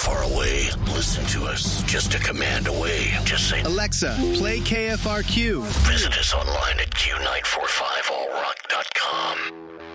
far away. Listen to us just a command away. Just say, Alexa, play KFRQ. Visit us online at Q945allrock.com.